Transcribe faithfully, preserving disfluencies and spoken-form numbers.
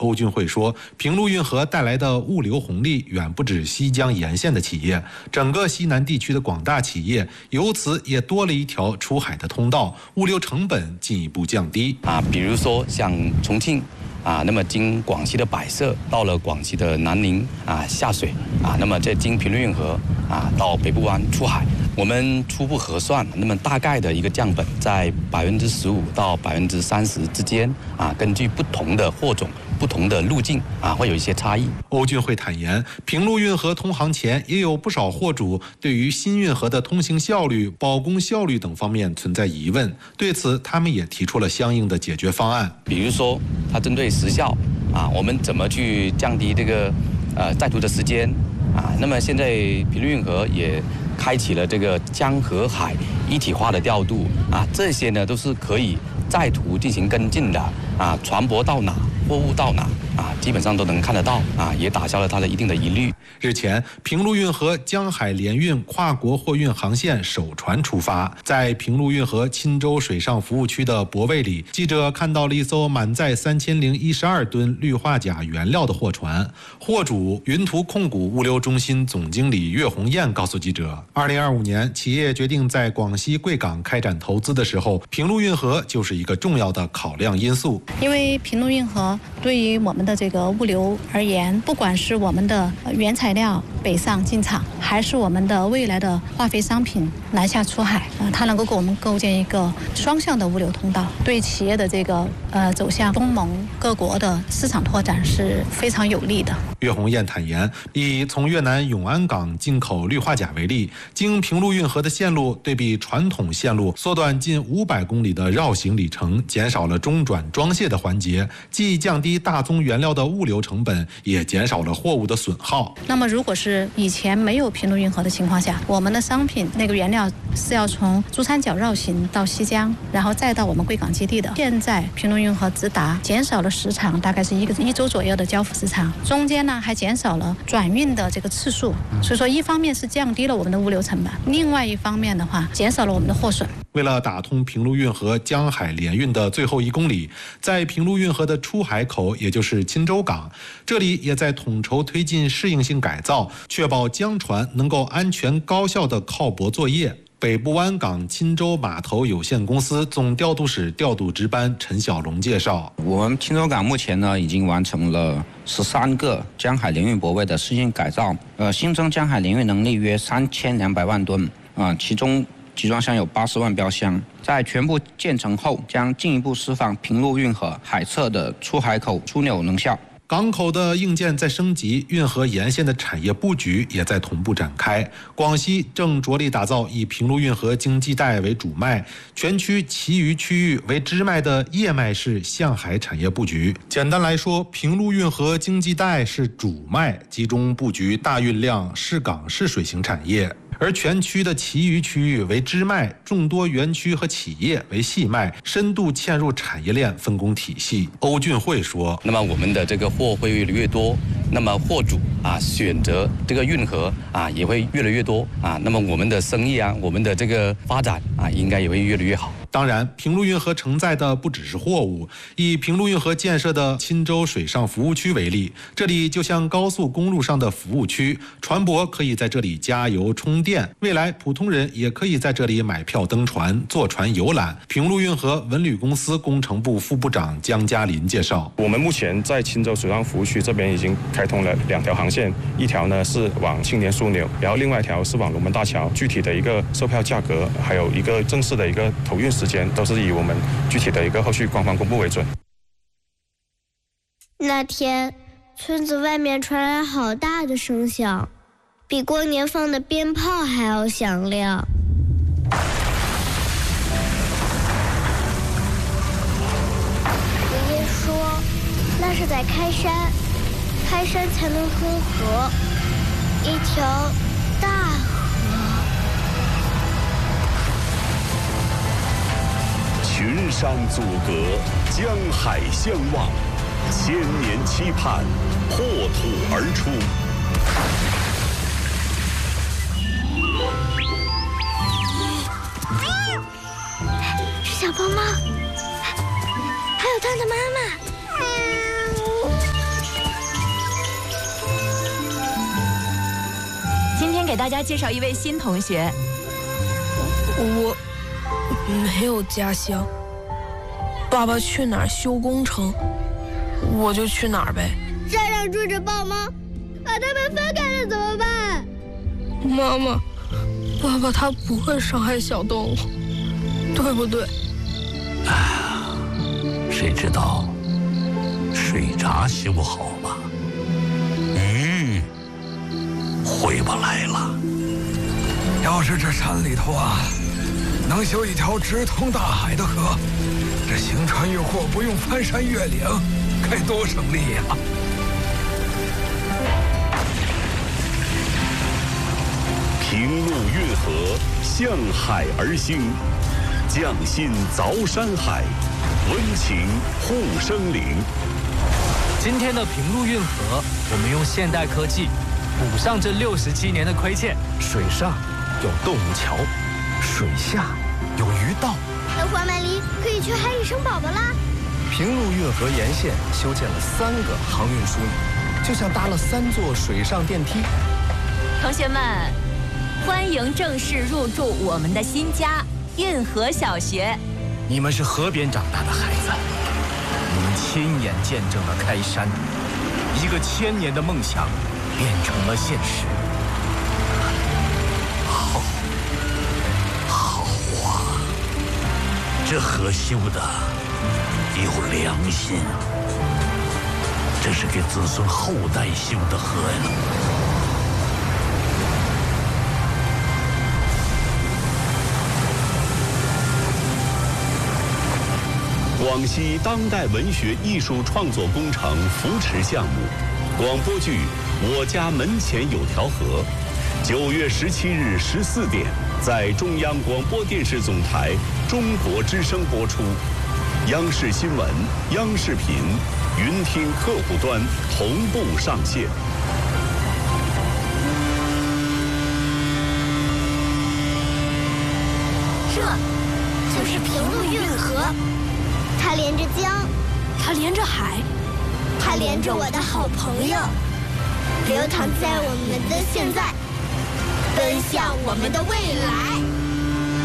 欧俊慧说，平陆运河带来的物流红利远不止西江沿线的企业，整个西南地区的广大企业由此也多了一条出海的通道，物流成本进一步降低啊。比如说像重庆啊，那么经广西的百色到了广西的南宁啊下水啊，那么再经平陆运河啊到北部湾出海。我们初步核算，那么大概的一个降本在百分之十五到百分之三十之间啊，根据不同的货种、不同的路径啊，会有一些差异。 欧俊慧坦言，平陆运河通航前，也有不少货主对于新运河的通行效率、保供效率等方面存在疑问，对此他们也提出了相应的解决方案。 比如说，它针对时效啊，我们怎么去降低这个呃在途的时间啊？那么现在平陆运河也开启了这个江河海一体化的调度啊，这些呢都是可以在途进行跟进的啊，船舶到哪，货物到哪啊，基本上都能看得到啊，也打消了它的一定的疑虑。 日前，平陆运河江海联运跨国货运航线首船出发，在平陆运河钦州水上服务区的泊位里，记者看到了一艘满载三千零一十二吨氯化钾原料的货船。货主云图控股物流中心总经理岳红艳告诉记者，二零二五年企业决定在广西贵港开展投资的时候，平陆运河就是一个重要的考量因素。 因为平陆运河对于我们的这个物流而言，不管是我们的原材料北上进厂，还是我们的未来的化肥商品南下出海，呃，它能够给我们构建一个双向的物流通道，对企业的这个呃走向东盟各国的市场拓展是非常有利的。 岳红艳坦言，以从越南永安港进口氯化钾为例，经平陆运河的线路对比传统线路，缩短近五百公里的绕行里程，减少了中转装卸的环节，既降低大宗原料的物流成本，也减少了货物的损耗。 那么如果是以前没有平陆运河的情况下，我们的商品那个原料是要从珠三角绕行到西江，然后再到我们贵港基地的。现在平陆运河直达，减少了时长，大概是一个一周左右的交付时长，中间呢还减少了转运的这个次数，所以说一方面是降低了我们的物流成本，另外一方面的话减少了我们的货损。 为了打通平陆运河江海联运的最后一公里，在平陆运河的出海口，也就是钦州港，这里也在统筹推进适应性改造，确保江船能够安全高效地靠泊作业。北部湾港钦州码头有限公司总调度室调度值班陈小龙介绍， 我们钦州港目前呢已经完成了十三个江海联运泊位的适应改造，呃，新增江海联运能力约三千两百万吨啊、呃，其中集装箱有八十万标箱，在全部建成后，将进一步释放平陆运河海侧的出海口枢纽能效。 港口的硬件在升级，运河沿线的产业布局也在同步展开。广西正着力打造以平陆运河经济带为主脉，全区其余区域为支脉的叶脉式向海产业布局。简单来说，平陆运河经济带是主脉，集中布局大运量市港市水型产业。而全区的其余区域为支脉，众多园区和企业为细脉，深度嵌入产业链分工体系。欧俊慧说：“ 那么我们的这个货会越来越多，那么货主啊选择这个运河啊也会越来越多啊，那么我们的生意啊，我们的这个发展啊，应该也会越来越好。” 当然，平陆运河承载的不只是货物。以平陆运河建设的钦州水上服务区为例，这里就像高速公路上的服务区，船舶可以在这里加油充电，未来普通人也可以在这里买票登船、坐船游览。平陆运河文旅公司工程部副部长江嘉林介绍， 我们目前在钦州水上服务区这边已经开通了两条航线，一条呢是往青年枢纽，然后另外一条是往龙门大桥。具体的一个售票价格，还有一个正式的一个投运时间，都是以我们具体的一个后续官方公布为准。 那天，村子外面传来好大的声响，比过年放的鞭炮还要响亮。爷爷说，那是在开山，开山才能通河，一条大河。 群山阻隔，江海相望，千年期盼，破土而出。 是小猫猫，还有它的妈妈。 给大家介绍一位新同学。 我没有家乡，爸爸去哪儿修工程，我就去哪儿呗。 山上住着爸妈，把他们分开了怎么办？ 妈妈，爸爸他不会伤害小动物，对不对？ 哎，谁知道水闸修好了，鱼回不来了。 要是这山里头啊，能修一条直通大海的河，这行船运货不用翻山越岭，该多省力呀！ 平路运河，向海而兴，匠心凿山海，温情护生灵。 今天的平路运河，我们用现代科技补上这六十七年的亏欠。 水上有动物桥，水下有鱼道。 那黄曼梨可以去海里生宝宝啦！ 平路运河沿线修建了三个航运枢纽，就像搭了三座水上电梯。 同学们，欢迎正式入住我们的新家运河小学。 你们是河边长大的孩子，你们亲眼见证了开山，一个千年的梦想变成了现实。 好，好啊，这河修的有良心，这是给子孙后代修的河呀。 广西当代文学艺术创作工程扶持项目，广播剧《我家门前有条河》，九月十七日十四点在中央广播电视总台中国之声播出，央视新闻、央视频、云听客户端同步上线。 这就是平路运河。它连着江， 它连着海， 它连着我的好朋友，流淌在我们的现在，奔向我们的未来。